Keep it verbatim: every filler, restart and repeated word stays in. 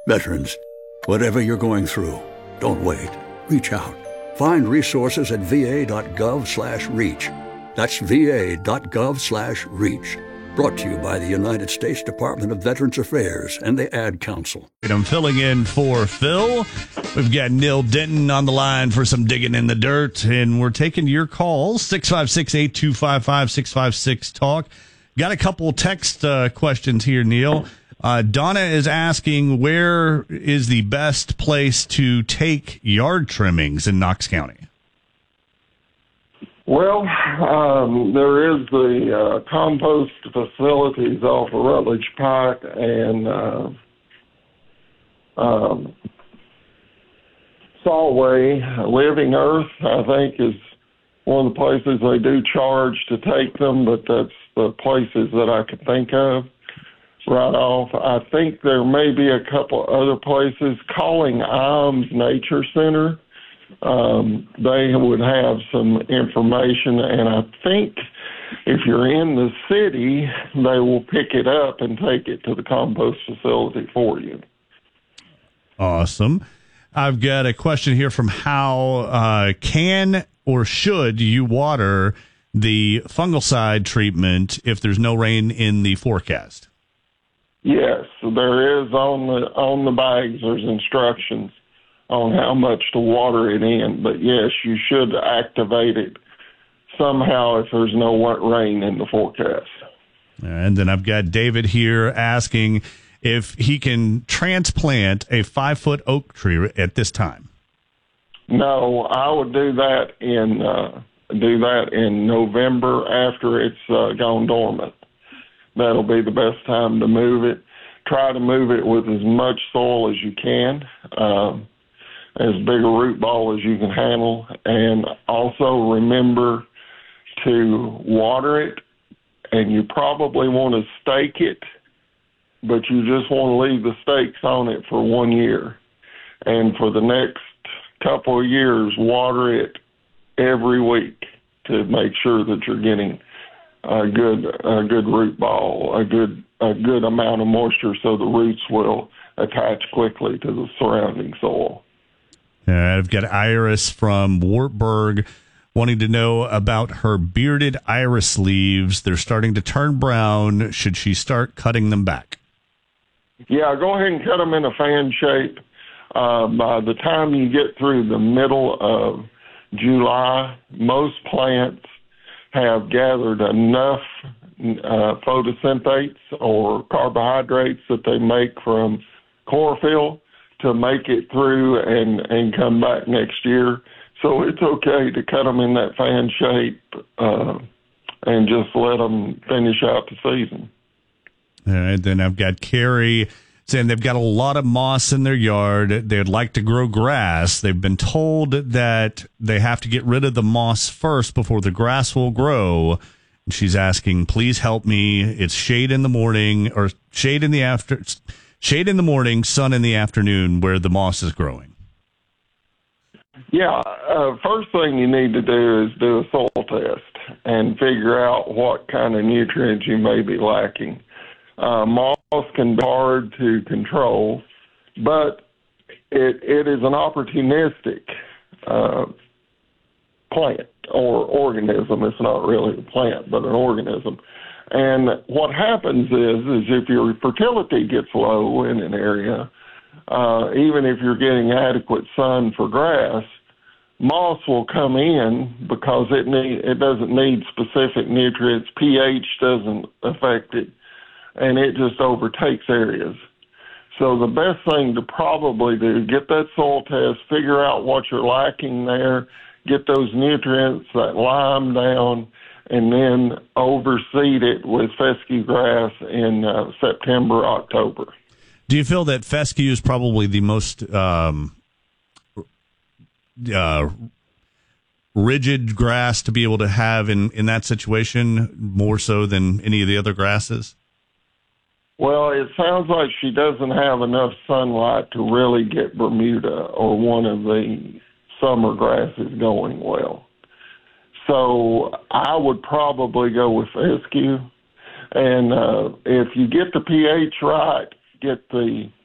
Veterans, whatever you're going through, don't wait. Reach out. Find resources at va.gov slash reach. That's va.gov slash reach. Brought to you by the United States Department of Veterans Affairs and the Ad Council. I'm filling in for Phil. We've got Neil Denton on the line for some digging in the dirt, and we're taking your calls, six five six, eight two five five, six five six, talk. Got a couple text uh, questions here, Neil. Uh, Donna is asking, where is the best place to take yard trimmings in Knox County? Well, um, there is the uh, compost facilities off of Rutledge Pike and uh, um, Saltway. Living Earth, I think, is one of the places they do charge to take them, but that's the places that I could think of right off. I think there may be a couple other places. Calling Iams Nature Center, um, they would have some information, and I think if you're in the city, they will pick it up and take it to the compost facility for you. Awesome. I've got a question here from Hal. Uh, can or should you water the fungicide treatment if there's no rain in the forecast? Yes, there is on the on the bags. There's instructions on how much to water it in, but yes, you should activate it somehow if there's no rain in the forecast. And then I've got David here asking if he can transplant a five-foot oak tree at this time. No, I would do that in uh, do that in November after it's uh, gone dormant. That'll be the best time to move it. Try to move it with as much soil as you can, um, as big a root ball as you can handle, and also remember to water it, and you probably want to stake it, but you just want to leave the stakes on it for one year. And for the next couple of years, water it every week to make sure that you're getting a good a good root ball, a good a good amount of moisture so the roots will attach quickly to the surrounding soil. Uh, I've got Iris from Wartburg wanting to know about her bearded iris leaves. They're starting to turn brown. Should she start cutting them back? Yeah, go ahead and cut them in a fan shape. Uh, by the time you get through the middle of July, most plants have gathered enough uh, photosynthates or carbohydrates that they make from chlorophyll to make it through and, and come back next year. So it's okay to cut them in that fan shape uh, and just let them finish out the season. All right, then I've got Carrie saying they've got a lot of moss in their yard. They'd like to grow grass. They've been told that they have to get rid of the moss first before the grass will grow. And she's asking, please help me. It's shade in the morning or shade in the after, shade in the morning, sun in the afternoon where the moss is growing. Yeah, uh, first thing you need to do is do a soil test and figure out what kind of nutrients you may be lacking. Uh, moss can be hard to control, but it it is an opportunistic uh, plant or organism. It's not really a plant, but an organism. And what happens is, is if your fertility gets low in an area, uh, even if you're getting adequate sun for grass, moss will come in because it need, it doesn't need specific nutrients. pH doesn't affect it, and it just overtakes areas. So the best thing to probably do, get that soil test, figure out what you're lacking there, get those nutrients, that lime down, and then overseed it with fescue grass in uh, September, October. Do you feel that fescue is probably the most um, uh, rigid grass to be able to have in, in that situation, more so than any of the other grasses? Well, it sounds like she doesn't have enough sunlight to really get Bermuda or one of the summer grasses going well. So I would probably go with fescue. And uh, if you get the pH right, get the